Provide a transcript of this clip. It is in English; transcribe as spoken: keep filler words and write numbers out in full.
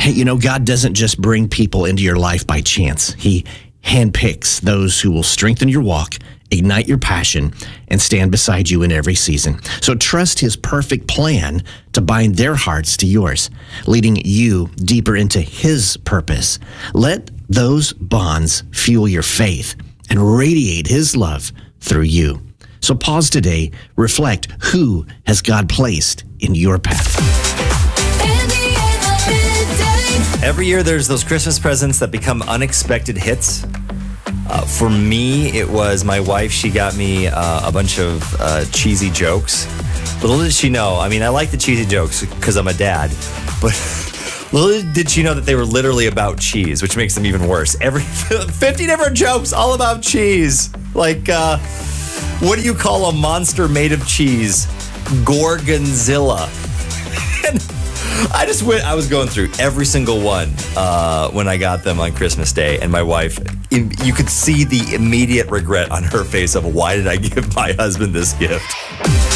Hey, you know, God doesn't just bring people into your life by chance. He handpicks those who will strengthen your walk, ignite your passion, and stand beside you in every season. So trust his perfect plan to bind their hearts to yours, leading you deeper into his purpose. Let those bonds fuel your faith and radiate his love through you. So pause today, reflect, who has God placed in your path? Every year there's those Christmas presents that become unexpected hits. Uh, for me, it was my wife. She got me uh, a bunch of uh, cheesy jokes. Little did she know, I mean, I like the cheesy jokes because I'm a dad, but little did she know that they were literally about cheese, which makes them even worse. Every fifty different jokes all about cheese. Like, uh, what do you call a monster made of cheese? Gorgonzilla. And I just went, I was going through every single one uh, when I got them on Christmas Day, and my wife, you could see the immediate regret on her face of, why did I give my husband this gift?